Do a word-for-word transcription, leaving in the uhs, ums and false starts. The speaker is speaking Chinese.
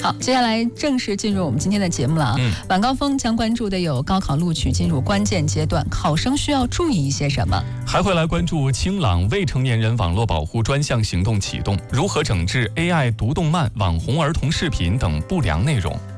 好，接下来正式进入我们今天的节目了啊。 嗯， 晚高峰将关注的有高考录取进入关键阶段，考生需要注意一些什么？ 还会来关注清朗未成年人网络保护专项行动启动，如何整治 A I 读动漫、网红儿童视频等不良内容。